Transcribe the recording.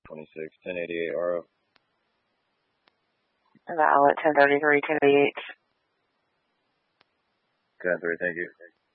26, 1088 RO. Valid 1033, 1088. 10-3, thank you.